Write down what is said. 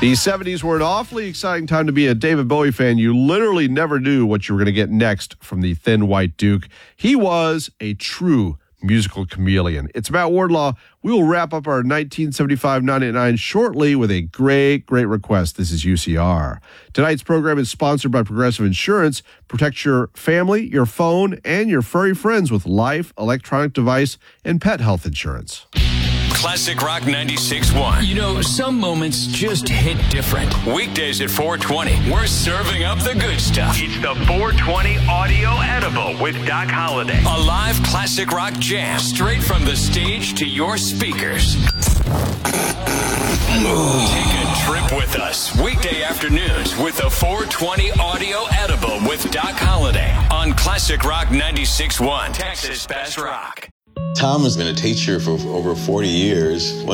The 70s were an awfully exciting time to be a David Bowie fan. You literally never knew what you were going to get next from the Thin White Duke. He was a true musical chameleon. It's Matt Wardlaw. We will wrap up our 1975-99 shortly with a great request. This is UCR. Tonight's program is sponsored by Progressive Insurance. Protect your family, your phone, and your furry friends with life, electronic device, and pet health insurance. Classic Rock 96.1. You know, some moments just hit different. Weekdays at 4:20, we're serving up the good stuff. It's the 420 Audio Edible with Doc Holliday. A live classic rock jam straight from the stage to your speakers. Take a trip with us weekday afternoons with the 420 Audio Edible with Doc Holliday on Classic Rock 96.1, Texas Best Rock. Tom has been a teacher for over 40 years.